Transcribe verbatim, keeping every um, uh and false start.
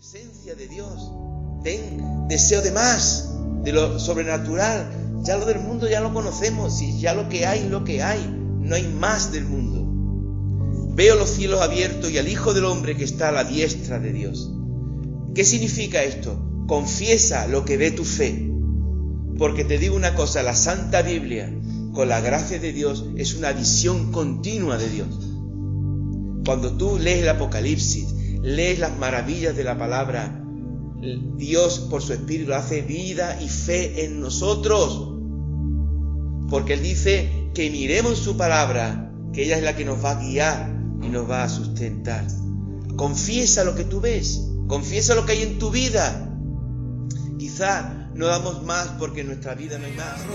presencia de Dios. Ten deseo de más, de lo sobrenatural. Ya lo del mundo ya lo conocemos, y ya lo que hay es lo que hay. No hay más del mundo. Veo los cielos abiertos y al Hijo del Hombre que está a la diestra de Dios. ¿Qué significa esto? Confiesa lo que ve tu fe. Porque te digo una cosa, la Santa Biblia, con la gracia de Dios, es una visión continua de Dios. Cuando tú lees el Apocalipsis, lees las maravillas de la palabra, Dios por su Espíritu hace vida y fe en nosotros. Porque Él dice que miremos su palabra, que ella es la que nos va a guiar y nos va a sustentar. Confiesa lo que tú ves, confiesa lo que hay en tu vida. Quizá no damos más porque en nuestra vida no hay más.